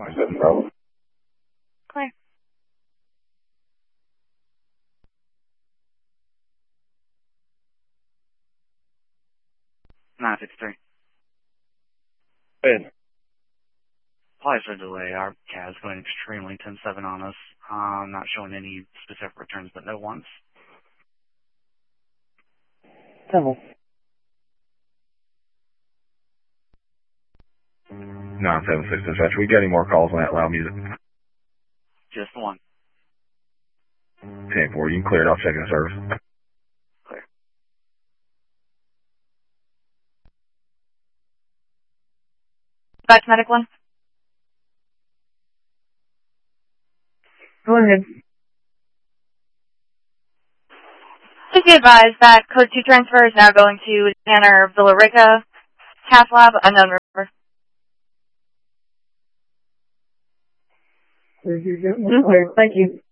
7 Bravo. Clear. Ben. Apologies for the delay. Our CAD is going extremely 10-7 on us. Not showing any specific returns, but no ones. 7. 976 dispatch. We got any more calls on that loud music? Just one. 10-4. You can clear it off checking the service. Clear. Back to medic 1. Go ahead. Please be advised that code 2 transfer is now going to Tanner Villarica, Cath Lab, unknown river. Clear. Thank you.